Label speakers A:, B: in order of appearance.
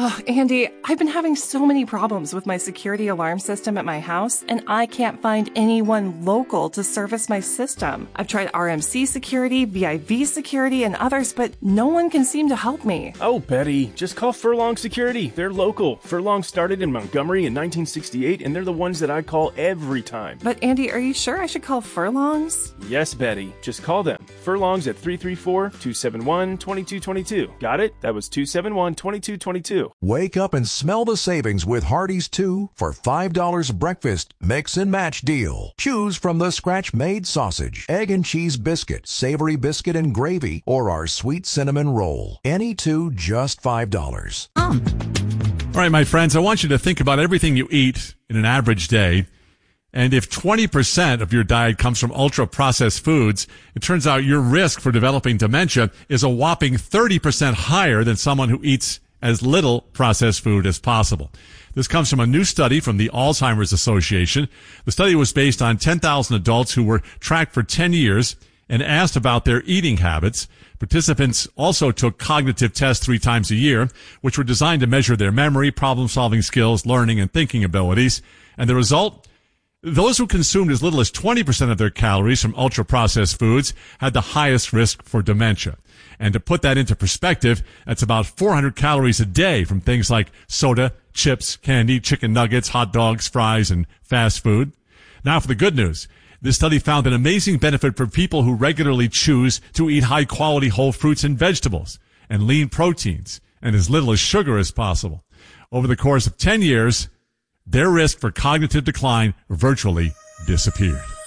A: Oh, Andy, I've been having so many problems with my security alarm system at my house, and I can't find anyone local to service my system. I've tried RMC Security, VIV Security, and others, but no one can seem to help me.
B: Oh, Betty, just call Furlong Security. They're local. Furlong started in Montgomery in 1968, and they're the ones that I call every time.
A: But Andy, are you sure I should call Furlongs?
B: Yes, Betty. Just call them. Furlongs at 334-271-2222. Got it? That was 271-2222.
C: Wake up and smell the savings with Hardee's 2 for $5 breakfast mix and match deal. Choose from the scratch-made sausage, egg and cheese biscuit, savory biscuit and gravy, or our sweet cinnamon roll. Any two, just $5.
D: All right, my friends, I want you to think about everything you eat in an average day. And if 20% of your diet comes from ultra-processed foods, it turns out your risk for developing dementia is a whopping 30% higher than someone who eats as little processed food as possible. This comes from a new study from the Alzheimer's Association. The study was based on 10,000 adults who were tracked for 10 years and asked about their eating habits. Participants also took cognitive tests 3 times a year, which were designed to measure their memory, problem-solving skills, learning, and thinking abilities. And the result? Those who consumed as little as 20% of their calories from ultra-processed foods had the highest risk for dementia. And to put that into perspective, that's about 400 calories a day from things like soda, chips, candy, chicken nuggets, hot dogs, fries, and fast food. Now for the good news. This study found an amazing benefit for people who regularly choose to eat high-quality whole fruits and vegetables and lean proteins and as little as sugar as possible. Over the course of 10 years, their risk for cognitive decline virtually disappeared.